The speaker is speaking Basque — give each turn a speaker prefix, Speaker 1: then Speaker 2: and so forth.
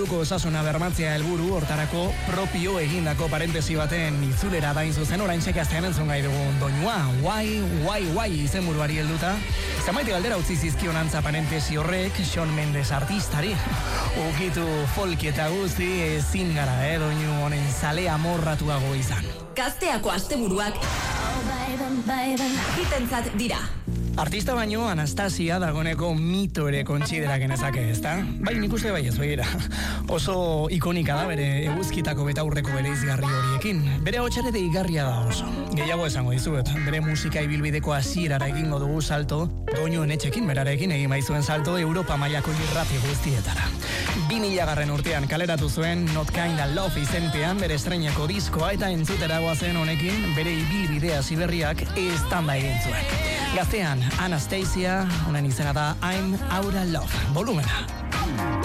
Speaker 1: buruko osasuna bermatzea helburu, hortarako propio egindako parentesi baten itzulera da zuzen orain txekaztean entzun gai dugun doinua. Why izen buruari helduta. Zamaite galdera utzi zizkion antza parentesi horrek Shawn Mendes artistari. Ukitu folki eta guzti ezin gara, doinu honen zale amorratuago izan.
Speaker 2: Gazteako asteburuak hitentzat dira.
Speaker 1: Artista baino Anastasia dagoneko mito ere kontsidera genezake, ezta? Bai, nik uste bai ez begira. Oso ikonika da bere eguzkitako betaurreko bere izgarri horiekin. Bere hotxare deigarria da oso. Gehiago esango dizuet, bere musika ibilbideko hasierara egingo dugu salto, doinuen etxekin berarekin egin baizuen salto Europa mailako irrati guztietara. 2000 urtean kaleratu zuen Not Kinda Love izenpean bere estreinako diskoa eta entzutera goazen honekin bere ibilbidea ziberriak estanda egin zuen. Gaztean, Anastasia, honen izena da I'm Out of Love, volumena.